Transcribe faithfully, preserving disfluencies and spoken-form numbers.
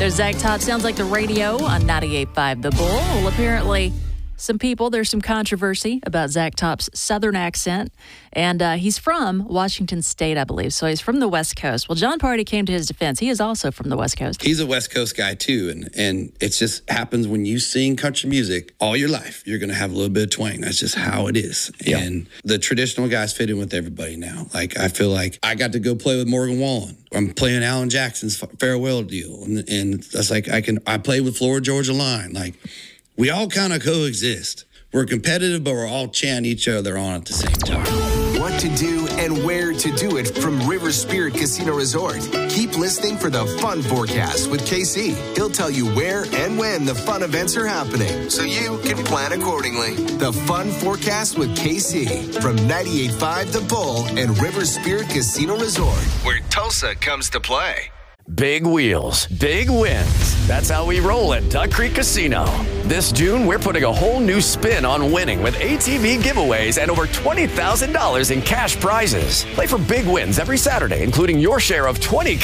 There's Zach Top. Sounds like the radio on ninety-eight point five The Bull. Well, apparently, some people, there's some controversy about Zach Top's Southern accent. And uh, he's from Washington State, I believe. So he's from the West Coast. Well, John Party came to his defense. He is also from the West Coast. He's a West Coast guy, too. And, and it just happens when you sing country music all your life, you're going to have a little bit of twang. That's just how it is. Yeah. And the traditional guys fit in with everybody now. Like, I feel like I got to go play with Morgan Wallen. I'm playing Alan Jackson's farewell deal. And, and that's like, I can, I play with Florida Georgia Line. Like, we all kind of coexist. We're competitive, but we're all chanting each other on at the same time. What to do and where to do it from River Spirit Casino Resort. Keep listening for the Fun Forecast with K C. He'll tell you where and when the fun events are happening, so you can plan accordingly. The Fun Forecast with K C from ninety-eight point five The Bull and River Spirit Casino Resort, where Tulsa comes to play. Big wheels, big wins. That's how we roll at Duck Creek Casino. This June, we're putting a whole new spin on winning with A T V giveaways and over twenty thousand dollars in cash prizes. Play for big wins every Saturday, including your share of twenty